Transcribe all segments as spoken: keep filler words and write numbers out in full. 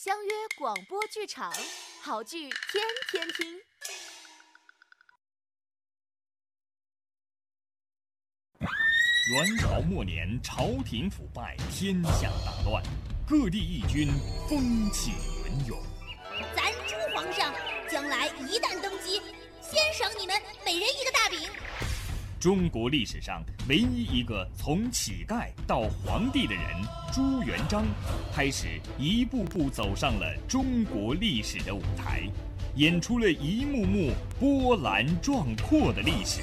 相约广播剧场，好剧天天听。 元朝末年，朝廷腐败，天下大乱，各地义军风起云涌。 咱朱皇上将来一旦登基，先赏你们每人一个大饼。 中国历史上唯一一个从乞丐到皇帝的人朱元璋，开始一步步走上了中国历史的舞台，演出了一幕幕波澜壮阔的历史。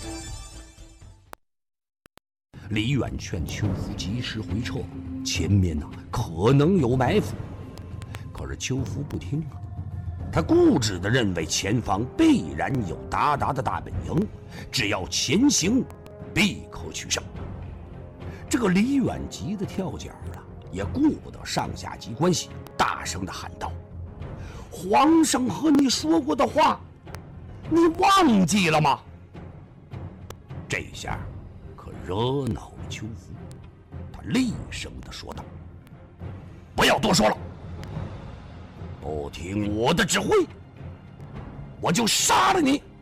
李远劝邱福及时回撤，前面呢、啊、可能有埋伏。可是邱福不听啊，他固执地认为前方必然有鞑靼的大本营，只要前行，必可取胜。这个李远急得跳脚啊，也顾不得上下级关系，大声地喊道：“皇上和你说过的话，你忘记了吗？”这下可惹恼了邱福，他厉声地说道：“不要多说了，不听我的指挥，我就杀了你！”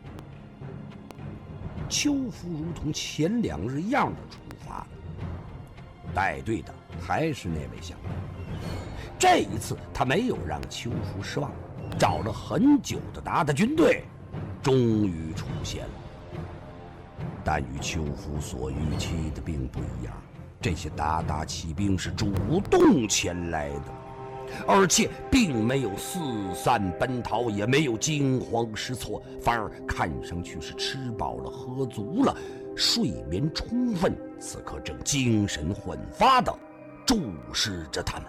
邱福如同前两日一样的出发了，带队的还是那位将军。这一次他没有让邱福失望，找了很久的鞑靼军队终于出现了。但与邱福所预期的并不一样，这些鞑靼骑兵是主动前来的，而且并没有四散奔逃，也没有惊慌失措，反而看上去是吃饱了喝足了，睡眠充分，此刻正精神焕发地注视着他们。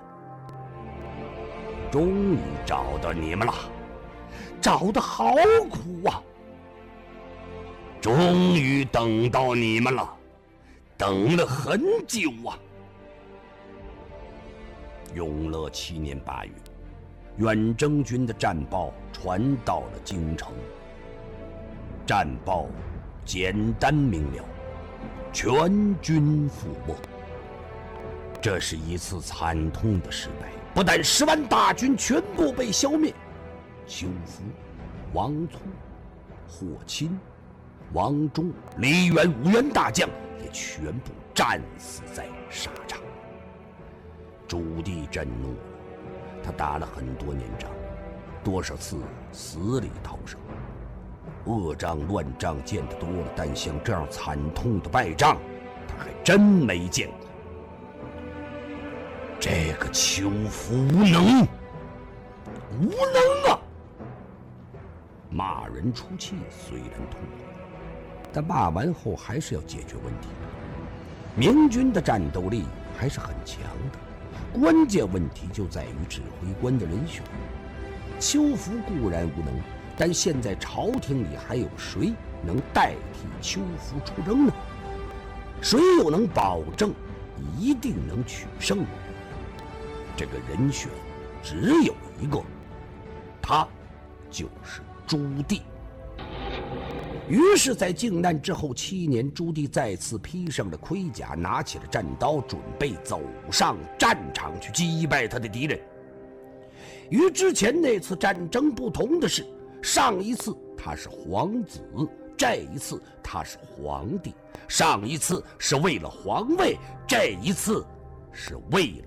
终于找到你们了，找得好苦啊！终于等到你们了，等了很久啊！永乐七年八月，远征军的战报传到了京城。战报简单明了，全军覆没。这是一次惨痛的失败，不但十万大军全部被消灭，邱福、王粲、霍钦、王忠、李渊五员大将也全部战死在沙场。朱棣震怒了，他打了很多年仗，多少次死里逃生，恶仗乱仗见得多了，但像这样惨痛的败仗，他还真没见过。这个邱福无能，无能啊！骂人出气虽然痛快，但骂完后还是要解决问题。明军的战斗力还是很强的，关键问题就在于指挥官的人选。邱福固然无能，但现在朝廷里还有谁能代替邱福出征呢？谁又能保证一定能取胜呢？这个人选只有一个，他就是朱棣。于是在靖难之后七年，朱棣再次披上了盔甲，拿起了战刀，准备走上战场去击败他的敌人。与之前那次战争不同的是，上一次他是皇子，这一次他是皇帝；上一次是为了皇位，这一次是为了